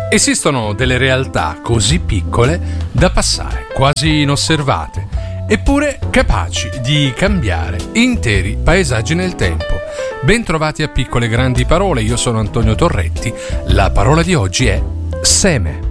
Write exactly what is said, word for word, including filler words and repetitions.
Esistono delle realtà così piccole da passare quasi inosservate, eppure capaci di cambiare interi paesaggi nel tempo. Bentrovati a Piccole Grandi Parole, io sono Antonio Torretti. La parola di oggi è seme.